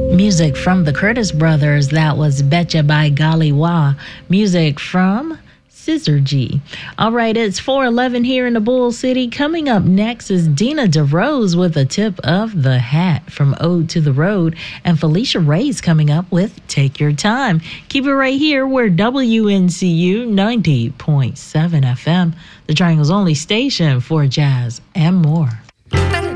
Music from the Curtis Brothers. That was Betcha by Golly Wah. Music from Scissor G. All right, it's 4:11 here in the Bull City. Coming up next is Dina DeRose with a tip of the hat from Ode to the Road. And Felicia Ray's coming up with Take Your Time. Keep it right here. We're WNCU 90.7 FM, the Triangle's only station for jazz and more.